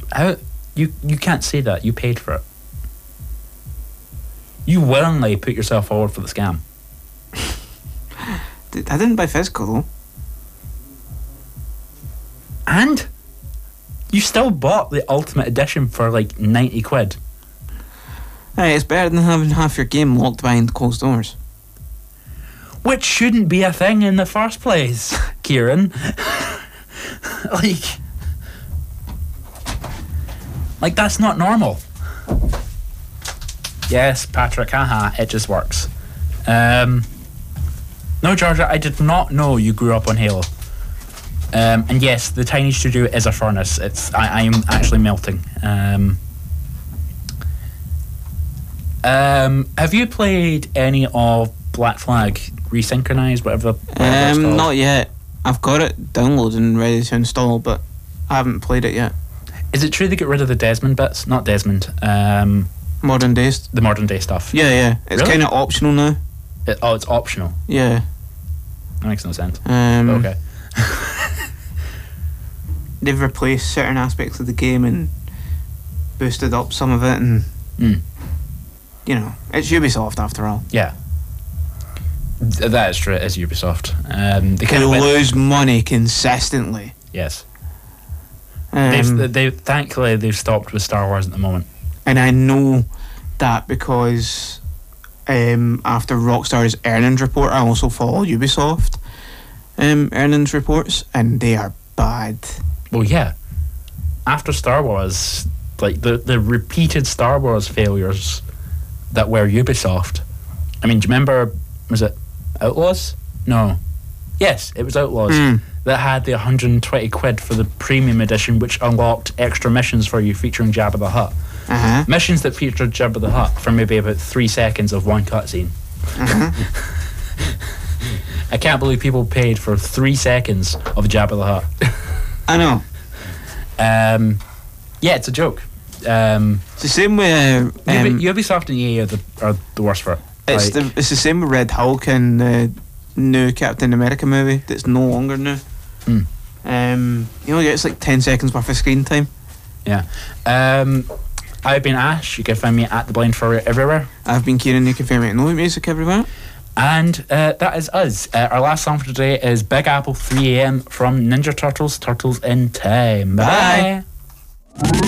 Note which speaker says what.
Speaker 1: How you can't say that. You paid for it. You willingly put yourself forward for the scam.
Speaker 2: I didn't buy physical though.
Speaker 1: And you still bought the Ultimate Edition for like 90 quid.
Speaker 2: Hey, it's better than having half your game locked behind closed doors.
Speaker 1: Which shouldn't be a thing in the first place, Kieran. Like that's not normal. Yes, Patrick, haha, it just works. No, Georgia, I did not know you grew up on Halo. And yes, the tiny studio is a furnace. I am actually melting. Have you played any of Black Flag Resynchronized, whatever it's called?
Speaker 2: Not yet. I've got it downloaded and ready to install, but I haven't played it yet.
Speaker 1: Is it true they get rid of the Desmond bits? Not Desmond.
Speaker 2: Modern day.
Speaker 1: The modern day stuff.
Speaker 2: Yeah. It's
Speaker 1: Really?
Speaker 2: kind of optional now.
Speaker 1: It's optional.
Speaker 2: Yeah.
Speaker 1: That makes no sense. Okay.
Speaker 2: They've replaced certain aspects of the game and boosted up some of it, and you know, it's Ubisoft after all.
Speaker 1: Yeah. That is true. It is Ubisoft. They
Speaker 2: They lose money consistently.
Speaker 1: Yes.
Speaker 2: They
Speaker 1: Thankfully they've stopped with Star Wars at the moment.
Speaker 2: and I know that because after Rockstar's earnings report, I also follow Ubisoft earnings reports, and they are bad.
Speaker 1: Well, yeah. After Star Wars, like the repeated Star Wars failures that were Ubisoft. I mean, do you remember? Was it Outlaws? No. Yes, it was Outlaws. That had the 120 quid for the premium edition, which unlocked extra missions for you featuring Jabba the Hutt. Missions that featured Jabba the Hutt for maybe about 3 seconds of one cutscene. I can't believe people paid for 3 seconds of Jabba the Hutt.
Speaker 2: I know.
Speaker 1: Yeah, it's a joke.
Speaker 2: It's the same with
Speaker 1: Ubisoft and EA are the worst for it.
Speaker 2: it's the same with Red Hulk and the new Captain America movie that's no longer new. You only get like 10 seconds worth of screen time.
Speaker 1: Yeah. I've been Ash. You can find me at The Blind Furrier everywhere.
Speaker 2: I've been Kieran. You can find me at No Music everywhere.
Speaker 1: And that is us. Our last song for today is Big Apple 3 AM from Ninja Turtles, Turtles in Time. Bye.